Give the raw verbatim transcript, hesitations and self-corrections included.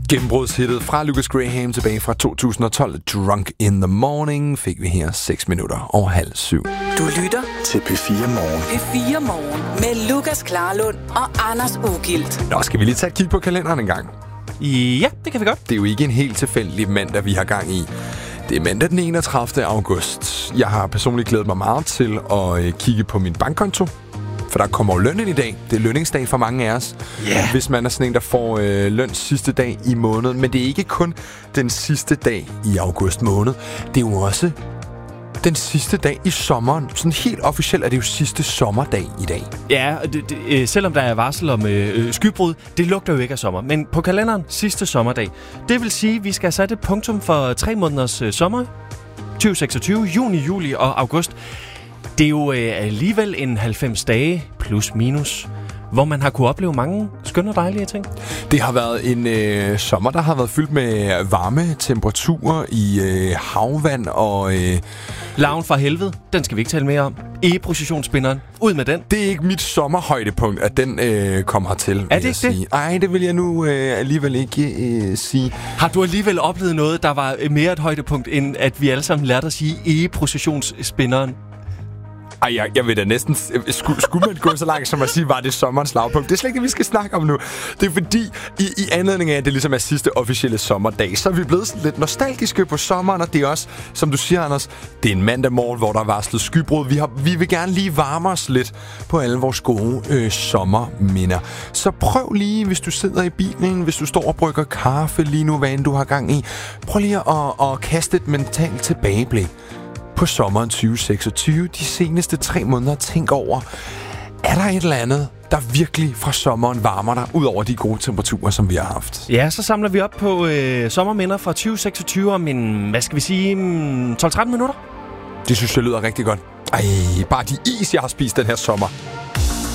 Gennembrudshittet fra Lucas Graham tilbage fra to tusind og tolv. Drunk in the Morning fik vi her seks minutter over halv syv. Du lytter til P fire Morgen. P fire Morgen med Lukas Klarlund og Anders Ugilt. Nå, skal vi lige tage et kig på kalenderen en gang? Ja, det kan vi godt. Det er jo ikke en helt tilfældig mandag, vi har gang i. Det er mandag den enogtredivte august. Jeg har personligt glædet mig meget til at øh, kigge på min bankkonto. For der kommer jo løn ind i dag. Det er lønningsdag for mange af os. Yeah. Hvis man er sådan en, der får øh, løn sidste dag i måneden. Men det er ikke kun den sidste dag i august måned. Det er jo også den sidste dag i sommeren. Sådan helt officielt er det jo sidste sommerdag i dag. Ja, det, det, øh, selvom der er varsel om øh, skybrud, det lugter jo ikke af sommer. Men på kalenderen sidste sommerdag. Det vil sige, at vi skal have sat et punktum for tre måneders øh, sommer. tyve seksogtyve, juni, juli og august. Det er jo øh, alligevel en halvfems dage plus minus, hvor man har kunne opleve mange skønne og dejlige ting. Det har været en øh, sommer, der har været fyldt med varme temperaturer i øh, havvand og... Øh, Larven fra helvede, den skal vi ikke tale mere om. E-processionsspinderen, ud med den. Det er ikke mit sommerhøjdepunkt, at den øh, kom hertil. Er det ikke det? Nej, det vil jeg nu øh, alligevel ikke øh, sige. Har du alligevel oplevet noget, der var mere et højdepunkt, end at vi alle sammen lærte at sige E-processionsspinderen? Ej, jeg, jeg ved da næsten... Skulle, skulle man gå så langt, som at sige, var det sommerens lavpunkt? Det er slet ikke det, vi skal snakke om nu. Det er fordi, i, i anledning af, at det ligesom er sidste officielle sommerdag, så er vi blevet sådan lidt nostalgiske på sommeren, og det er også, som du siger, Anders, det er en mandag morgen, hvor der er varslet skybrud. Vi, har, vi vil gerne lige varme os lidt på alle vores gode øh, sommerminder. Så prøv lige, hvis du sidder i bilen, hvis du står og brygger kaffe lige nu, hvad end du har gang i, prøv lige at, at kaste et mentalt tilbageblik på sommeren tyve seksogtyve, de seneste tre måneder. Tænk over, er der et eller andet, der virkelig fra sommeren varmer dig, ud over de gode temperaturer, som vi har haft? Ja, så samler vi op på øh, sommerminder fra tyve seksogtyve om en, hvad skal vi sige, tolv tretten minutter. Det synes jeg lyder rigtig godt. Ej, bare de is, jeg har spist den her sommer.